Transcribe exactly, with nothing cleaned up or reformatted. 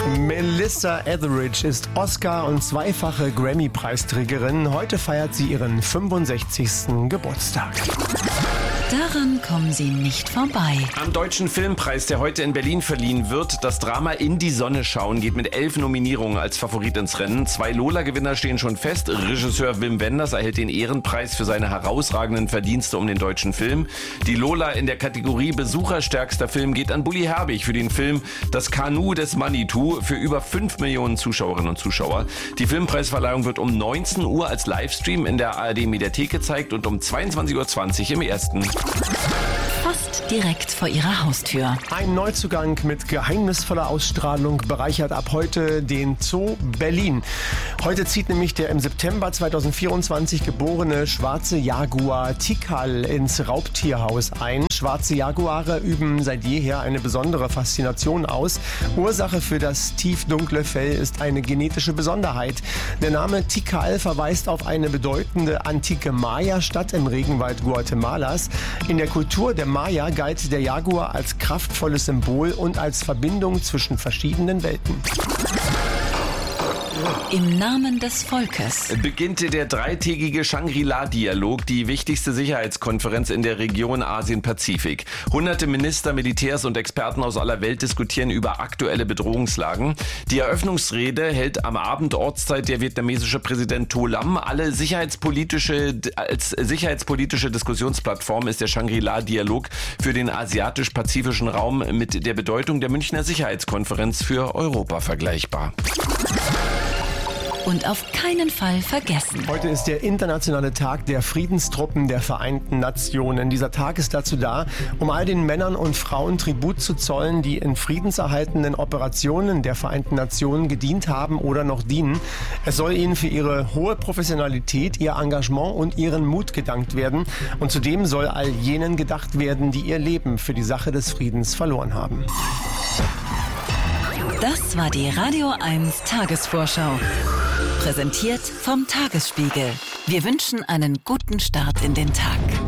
Melissa Etheridge ist Oscar- und zweifache Grammy-Preisträgerin. Heute feiert sie ihren fünfundsechzigsten Geburtstag. Daran kommen Sie nicht vorbei. Am Deutschen Filmpreis, der heute in Berlin verliehen wird, das Drama In die Sonne schauen geht mit elf Nominierungen als Favorit ins Rennen. Zwei Lola-Gewinner stehen schon fest. Regisseur Wim Wenders erhält den Ehrenpreis für seine herausragenden Verdienste um den deutschen Film. Die Lola in der Kategorie Besucherstärkster Film geht an Bully Herbig für den Film Das Kanu des Manitou für über fünf Millionen Zuschauerinnen und Zuschauer. Die Filmpreisverleihung wird um neunzehn Uhr als Livestream in der A R D-Mediathek gezeigt und um zweiundzwanzig Uhr zwanzig im Ersten. Fast direkt vor Ihrer Haustür. Ein Neuzugang mit geheimnisvoller Ausstrahlung bereichert ab heute den Zoo Berlin. Heute zieht nämlich der im September zweitausendvierundzwanzig geborene schwarze Jaguar Tikal ins Raubtierhaus ein. Schwarze Jaguare üben seit jeher eine besondere Faszination aus. Ursache für das tiefdunkle Fell ist eine genetische Besonderheit. Der Name Tikal verweist auf eine bedeutende antike Maya-Stadt im Regenwald Guatemalas. In der Kultur der Maya galt der Jaguar als kraftvolles Symbol und als Verbindung zwischen verschiedenen Welten. Im Namen des Volkes beginnt der dreitägige Shangri-La-Dialog, die wichtigste Sicherheitskonferenz in der Region Asien-Pazifik. Hunderte Minister, Militärs und Experten aus aller Welt diskutieren über aktuelle Bedrohungslagen. Die Eröffnungsrede hält am Abend Ortszeit der vietnamesische Präsident To Lam. Alle sicherheitspolitische, als sicherheitspolitische Diskussionsplattform ist der Shangri-La-Dialog für den asiatisch-pazifischen Raum mit der Bedeutung der Münchner Sicherheitskonferenz für Europa vergleichbar. und auf keinen Fall vergessen. Heute ist der internationale Tag der Friedenstruppen der Vereinten Nationen. Dieser Tag ist dazu da, um all den Männern und Frauen Tribut zu zollen, die in friedenserhaltenden Operationen der Vereinten Nationen gedient haben oder noch dienen. Es soll ihnen für ihre hohe Professionalität, ihr Engagement und ihren Mut gedankt werden. Und zudem soll all jenen gedacht werden, die ihr Leben für die Sache des Friedens verloren haben. Das war die Radio eins Tagesvorschau. Präsentiert vom Tagesspiegel. Wir wünschen einen guten Start in den Tag.